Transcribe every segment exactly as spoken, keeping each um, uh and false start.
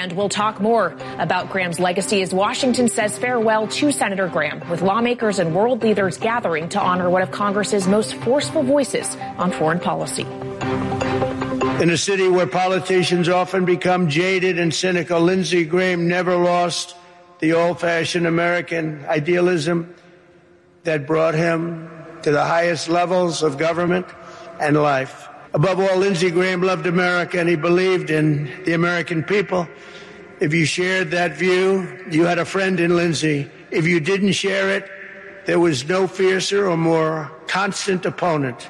And we'll talk more about Graham's legacy as Washington says farewell to Senator Graham, with lawmakers and world leaders gathering to honor one of Congress's most forceful voices on foreign policy. In a city where politicians often become jaded and cynical, Lindsey Graham never lost the old-fashioned American idealism that brought him to the highest levels of government and life. Above all, Lindsey Graham loved America, and he believed in the American people. If you shared that view, you had a friend in Lindsey. If you didn't share it, there was no fiercer or more constant opponent.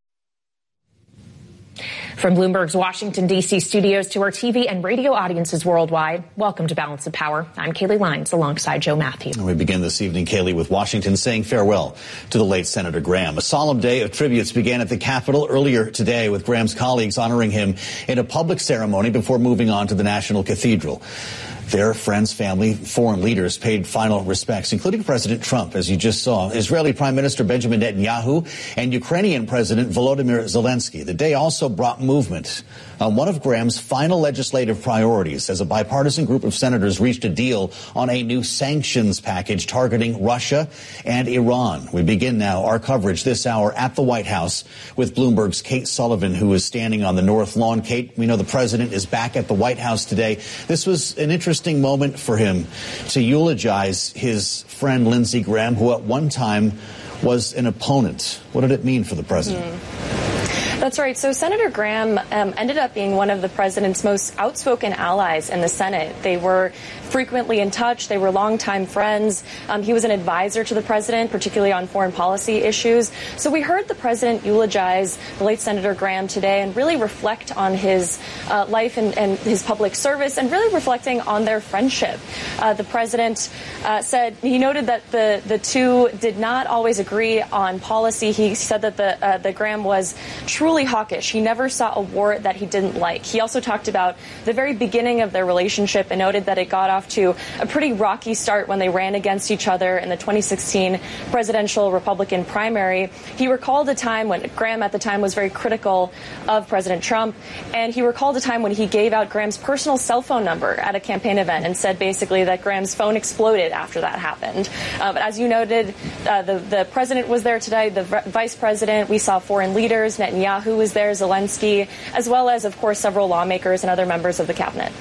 From Bloomberg's Washington, D C studios to our T V and radio audiences worldwide, welcome to Balance of Power. I'm Kayleigh Lyons alongside Joe Matthew. And we begin this evening, Kayleigh, with Washington saying farewell to the late Senator Graham. A solemn day of tributes began at the Capitol earlier today with Graham's colleagues honoring him in a public ceremony before moving on to the National Cathedral. Their friends, family, foreign leaders paid final respects, including President Trump, as you just saw, Israeli Prime Minister Benjamin Netanyahu, and Ukrainian President Volodymyr Zelensky. The day also brought movement on one of Graham's final legislative priorities as a bipartisan group of senators reached a deal on a new sanctions package targeting Russia and Iran. We begin now our coverage this hour at the White House with Bloomberg's Kate Sullivan, who is standing on the North Lawn. Kate, we know the president is back at the White House today. This was an interesting moment for him to eulogize his friend Lindsey Graham, who at one time was an opponent. What did it mean for the president? Mm. That's right. So Senator Graham um, ended up being one of the president's most outspoken allies in the Senate. They were frequently in touch. They were longtime friends. Um, he was an advisor to the president, particularly on foreign policy issues. So we heard the president eulogize the late Senator Graham today and really reflect on his uh, life and, and his public service and really reflecting on their friendship. Uh, the president uh, said he noted that the, the two did not always agree on policy. He said that the, uh, the Graham was truly hawkish. He never saw a war that he didn't like. He also talked about the very beginning of their relationship and noted that it got off to a pretty rocky start when they ran against each other in the twenty sixteen presidential Republican primary. He recalled a time when Graham at the time was very critical of President Trump, and he recalled a time when he gave out Graham's personal cell phone number at a campaign event and said basically that Graham's phone exploded after that happened. Uh, but as you noted, uh, the, the president was there today, the v- vice president, we saw foreign leaders, Netanyahu was there, Zelensky, as well as, of course, several lawmakers and other members of the cabinet.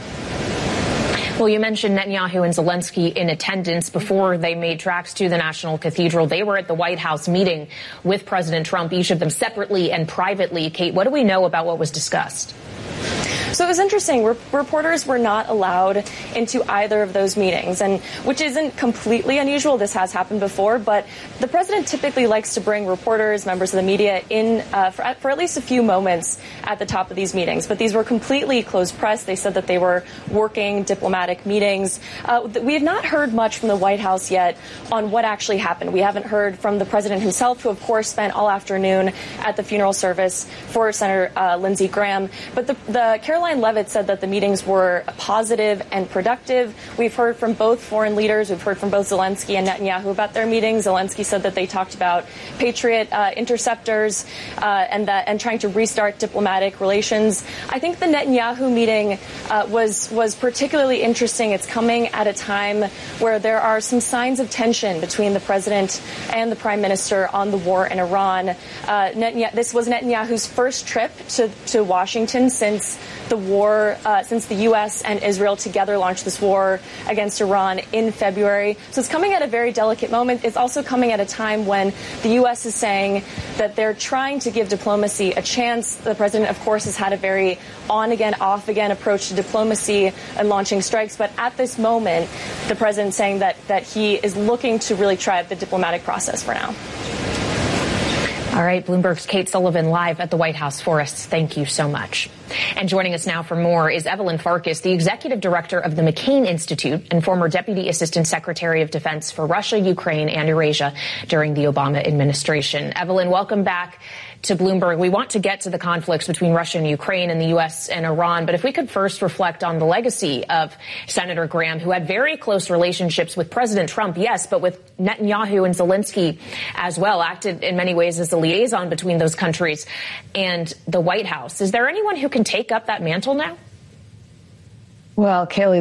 Well, you mentioned Netanyahu and Zelensky in attendance before they made tracks to the National Cathedral. They were at the White House meeting with President Trump, each of them separately and privately. Kate, what do we know about what was discussed? So it was interesting. Re- reporters were not allowed into either of those meetings, and which isn't completely unusual. This has happened before, but the president typically likes to bring reporters, members of the media, in uh, for, for at least a few moments at the top of these meetings. But these were completely closed press. They said that they were working diplomatic meetings. Uh, we have not heard much from the White House yet on what actually happened. We haven't heard from the president himself, who, of course, spent all afternoon at the funeral service for Senator uh, Lindsey Graham. But the, the Caroline Leavitt said that the meetings were positive and productive. We've heard from both foreign leaders. We've heard from both Zelensky and Netanyahu about their meetings. Zelensky said that they talked about Patriot uh, interceptors uh, and that and trying to restart diplomatic relations. I think the Netanyahu meeting uh, was was particularly interesting. It's coming at a time where there are some signs of tension between the president and the prime minister on the war in Iran. Uh, Netany- this was Netanyahu's first trip to, to Washington since the war, uh, since the U S and Israel together launched this war against Iran in February. So it's coming at a very delicate moment. It's also coming at a time when the U S is saying that they're trying to give diplomacy a chance. The president, of course, has had a very on-again, off-again approach to diplomacy and launching strikes. But at this moment, the president's saying that, that he is looking to really try the diplomatic process for now. All right, Bloomberg's Kate Sullivan live at the White House for us. Thank you so much. And joining us now for more is Evelyn Farkas, the executive director of the McCain Institute and former deputy assistant secretary of defense for Russia, Ukraine, and Eurasia during the Obama administration. Evelyn, welcome back to Bloomberg. We want to get to the conflicts between Russia and Ukraine and the U S and Iran, but if we could first reflect on the legacy of Senator Graham, who had very close relationships with President Trump, yes, but with Netanyahu and Zelensky as well, acted in many ways as a liaison between those countries and the White House. Is there anyone who can take up that mantle now? Well, Kayleigh,